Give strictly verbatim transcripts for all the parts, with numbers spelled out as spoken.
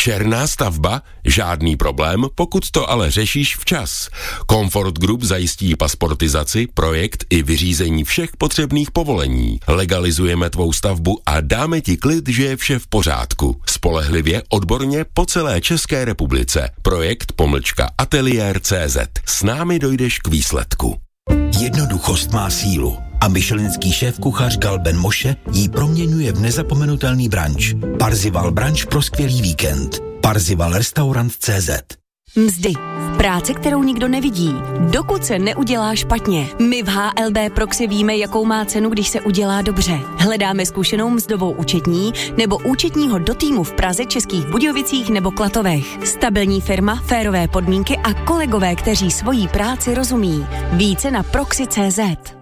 Černá stavba? Žádný problém, pokud to ale řešíš včas. Comfort Group zajistí pasportizaci, projekt i vyřízení všech potřebných povolení. Legalizujeme tvou stavbu a dáme ti klid, že je vše v pořádku. Spolehlivě, odborně po celé České republice. Projekt pomlčka ateliér tečka cé zet. S námi dojdeš k výsledku. Jednoduchost má sílu a michelinský šéf-kuchař Gal Ben Moshe ji proměňuje v nezapomenutelný brunch. Parzival brunch pro skvělý víkend. Parzival restaurant tečka cé zet. Mzdy. Práce, kterou nikdo nevidí, dokud se neudělá špatně. My v há el bé Proxy víme, jakou má cenu, když se udělá dobře. Hledáme zkušenou mzdovou účetní nebo účetního do týmu v Praze, Českých Budějovicích nebo Klatovech. Stabilní firma, férové podmínky a kolegové, kteří svojí práci rozumí. Více na proxy tečka cé zet.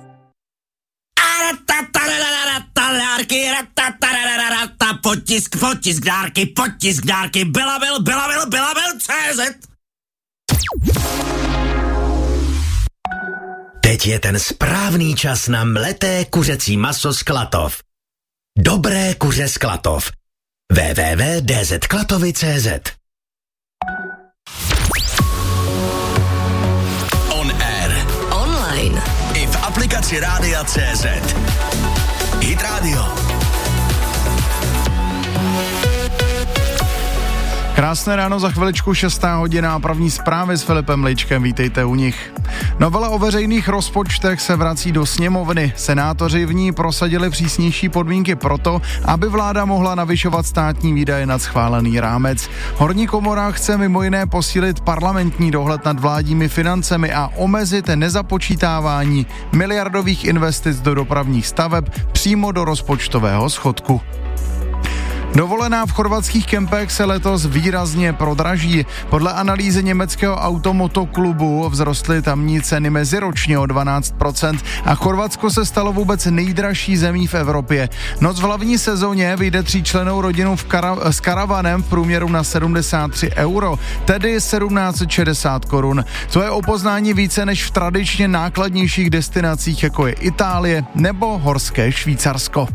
Potisk, potisk dárky, potisk dárky, Belavil, Belavil, Belavil, cé zet. Teď je ten správný čas na mleté kuřecí maso z Klatov. Dobré kuře z Klatov. w w w tečka d z klatovy tečka cé zet. On air. Online. I v aplikaci Rádia tečka cé zet. Hit Radio. Krásné ráno, za chviličku šestá hodina a první zprávy s Filipem Ličkem, vítejte u nich. Novela o veřejných rozpočtech se vrací do sněmovny. Senátoři v ní prosadili přísnější podmínky proto, aby vláda mohla navyšovat státní výdaje nad schválený rámec. Horní komora chce mimo jiné posílit parlamentní dohled nad vládními financemi a omezit nezapočítávání miliardových investic do dopravních staveb přímo do rozpočtového schodku. Dovolená v chorvatských kempech se letos výrazně prodraží. Podle analýzy německého automotoklubu vzrostly tamní ceny meziročně o dvanáct procent a Chorvatsko se stalo vůbec nejdražší zemí v Evropě. Noc v hlavní sezóně vyjde tříčlennou rodinu v kara- s karavanem v průměru na sedmdesát tři euro, tedy sedmnáct set šedesát korun. To je o poznání více než v tradičně nákladnějších destinacích, jako je Itálie nebo horské Švýcarsko.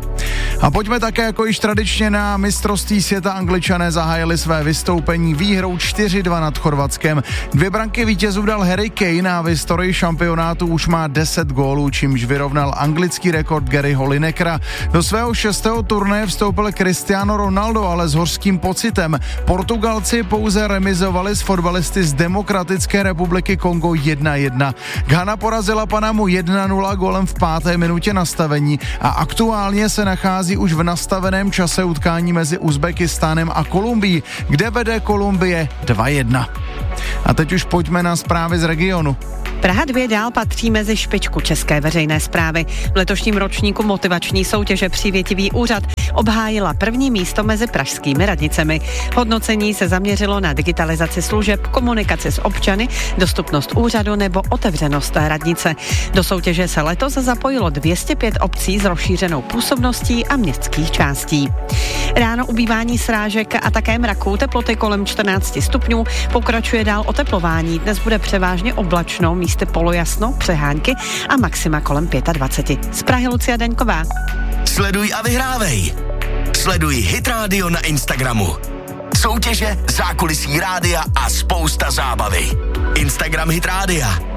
A pojďme také jako již tradičně na mistrovství světa. Angličané zahájili své vystoupení výhrou čtyři dva nad Chorvatskem. Dvě branky vítězů dal Harry Kane a v historii šampionátu už má deset gólů, čímž vyrovnal anglický rekord Garyho Linekera. Do svého šestého turnaje vstoupil Cristiano Ronaldo, ale s hořkým pocitem. Portugalci pouze remizovali s fotbalisty z Demokratické republiky Kongo jedna jedna. Ghana porazila Panamu jedna nula gólem v páté minutě nastavení a aktuálně se nachází už v nastaveném čase utkání mezi Uzbekistánem a Kolumbií, kde vede Kolumbie dva jedna. A teď už pojďme na zprávy z regionu. Praha dva dál patří mezi špičku české veřejné správy. V letošním ročníku motivační soutěže Přívětivý úřad obhájila první místo mezi pražskými radnicemi. Hodnocení se zaměřilo na digitalizaci služeb, komunikaci s občany, dostupnost úřadu nebo otevřenost radnice. Do soutěže se letos zapojilo dvě stě pět obcí s rozšířenou působností a městských částí. Ráno ubývání srážek a také mraků, teploty kolem čtrnáct stupňů, pokračuje dál oteplování. Dnes bude převážně oblačno, místy polojasno, přehánky a maxima kolem dvacet pět. Z Prahy Lucia Daňková. Sleduj a vyhrávej. Sleduj Hit Radio na Instagramu. Soutěže, zákulisí rádia a spousta zábavy. Instagram Hit Rádia.